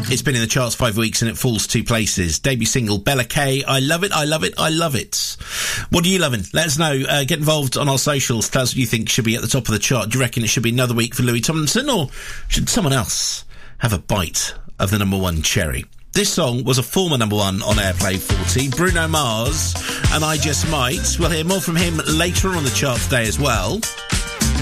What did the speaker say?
It's been in the charts 5 weeks and it falls 2 places. Debut single, Bella K. I love it, I love it, I love it. What are you loving? Let us know. Get involved on our socials. Tell us what you think should be at the top of the chart. Do you reckon it should be another week for Louis Tomlinson, or should someone else have a bite of the number 1 cherry? This song was a former number 1 on Airplay 40, Bruno Mars, and I Just Might. We'll hear more from him later on the chart today as well.